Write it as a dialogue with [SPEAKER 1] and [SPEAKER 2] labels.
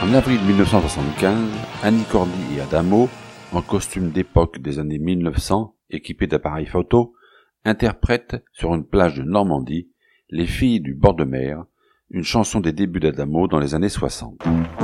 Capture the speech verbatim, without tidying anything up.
[SPEAKER 1] En avril mille neuf cent soixante-quinze, Annie Cordy et Adamo, en costume d'époque des années mille neuf cents, équipés d'appareils photo, interprètent sur une plage de Normandie Les filles du bord de mer, une chanson des débuts d'Adamo dans les années soixante.